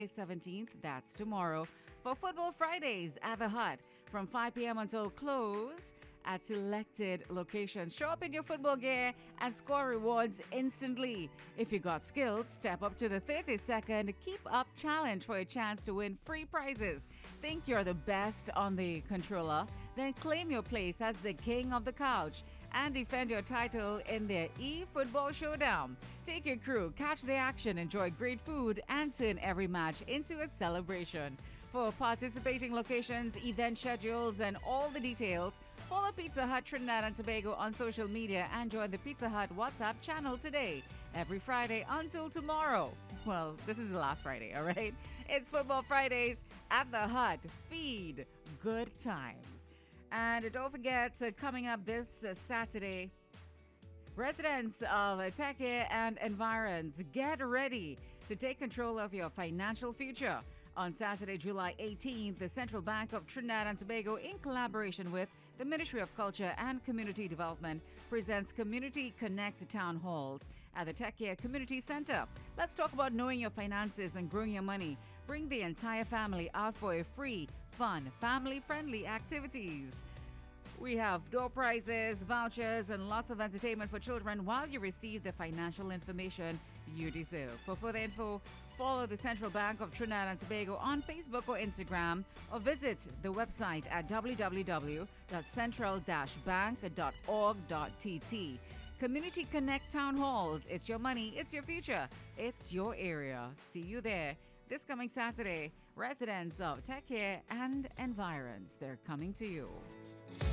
17th, that's tomorrow, for Football Fridays at the Hut from 5 p.m. until close at selected locations. Show up in your football gear and score rewards instantly. If you got skills, step up to the 30-second Keep Up Challenge for a chance to win free prizes. Think you're the best on the controller? Then claim your place as the king of the couch and defend your title in their eFootball Showdown. Take your crew, catch the action, enjoy great food, and turn every match into a celebration. For participating locations, event schedules, and all the details, follow Pizza Hut Trinidad and Tobago on social media and join the Pizza Hut WhatsApp channel today, every Friday until tomorrow. Well, this is the last Friday, all right? It's Football Fridays at the Hut. Feed good times. And don't forget, coming up this Saturday, residents of Tekia and environs, get ready to take control of your financial future. On Saturday, July 18th, the Central Bank of Trinidad and Tobago, in collaboration with the Ministry of Culture and Community Development, presents Community Connect Town Halls at the Tekia Community Center. Let's talk about knowing your finances and growing your money. Bring the entire family out for a free, fun, family-friendly activities. We have door prizes, vouchers, and lots of entertainment for children while you receive the financial information you deserve. For further info, follow the Central Bank of Trinidad and Tobago on Facebook or Instagram, or visit the website at www.central-bank.org.tt. Community Connect Town Halls. It's your money, it's your future, it's your area. See you there this coming Saturday. Residents of Tekia and environs, they're coming to you.